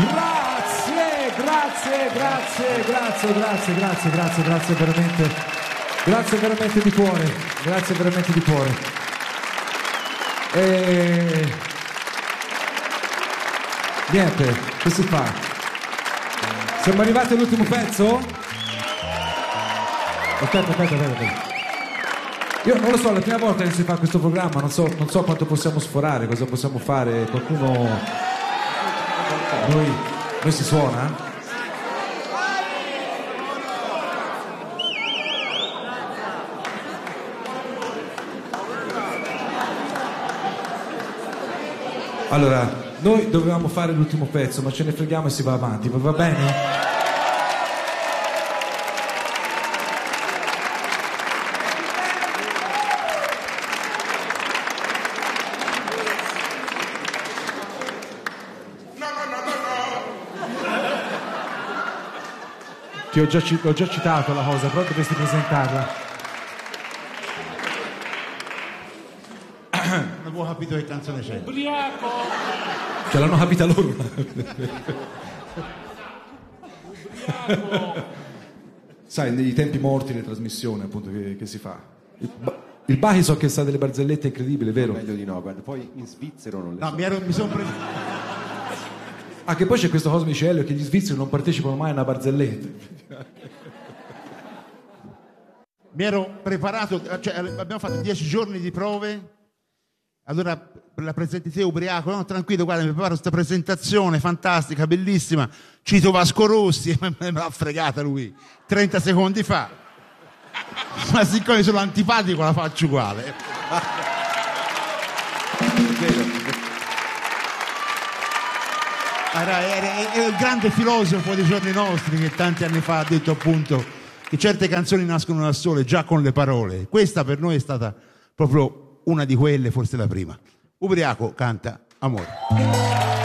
Grazie veramente. Grazie veramente di cuore. Grazie veramente di cuore. Niente, che si fa? Siamo arrivati all'ultimo pezzo? Aspetta. Io non lo so, è la prima volta che si fa questo programma, non so quanto possiamo sforare, cosa possiamo fare. Qualcuno... Noi si suona? Allora, noi dovevamo fare l'ultimo pezzo, ma ce ne freghiamo e si va avanti, va bene? Ti ho già citato la cosa, però dovresti presentarla. Non avevo capito che canzone c'è. Ubriaco! Che l'hanno capita loro. Ubriaco! Sai, nei tempi morti, le trasmissioni appunto che si fa. Il Bachi so che sa delle barzellette incredibili, vero? Meglio di no, guarda, poi in Svizzera non le No, so. mi sono preso. Ah, che poi c'è questa cosa, mi dice Elio, che gli svizzeri non partecipano mai a una barzelletta. Mi ero preparato, cioè abbiamo fatto 10 giorni di prove. Allora per la presentazione ubriaco, no, tranquillo, guarda, mi preparo questa presentazione fantastica, bellissima. Cito Vasco Rossi, me l'ha fregata lui 30 secondi fa. Ma siccome sono antipatico la faccio uguale. Era il grande filosofo dei giorni nostri che tanti anni fa ha detto appunto che certe canzoni nascono da sole già con le parole. Questa per noi è stata proprio una di quelle, forse la prima. Ubriaco canta Amore.